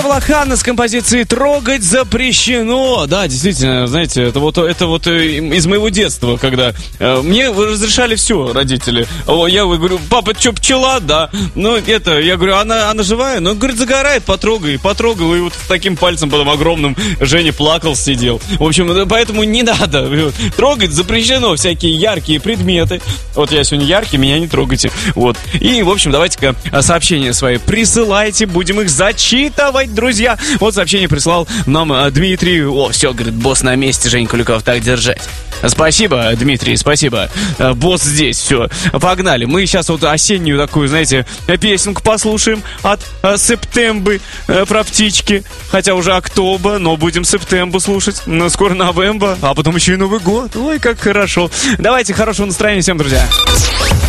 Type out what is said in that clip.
Это была Ханна с композицией «Трогать запрещено». Да, действительно, знаете, это вот из моего детства, когда мне разрешали все, родители. Я говорю: папа, что, пчела? Да. Ну, я говорю, она живая? Ну, говорит, загорает, потрогай. Потрогал, и вот с таким пальцем потом огромным Женя плакал, сидел. В общем, поэтому не надо. Трогать запрещено всякие яркие предметы. Вот я сегодня яркий, меня не трогайте. Вот. И, в общем, давайте-ка сообщения свои присылайте, будем их зачитывать, друзья. Вот сообщение прислал нам Дмитрий. О, все, говорит, босс на месте, Женя Куликов, так держать. Спасибо, Дмитрий, спасибо. Босс здесь, все, погнали. Мы сейчас вот осеннюю такую, знаете, песенку послушаем от Септембы про птички. Хотя уже октобер, но будем Септембу слушать. Но скоро Новембер, а потом еще и Новый год. Ой, как хорошо. Давайте, хорошего настроения всем, друзья.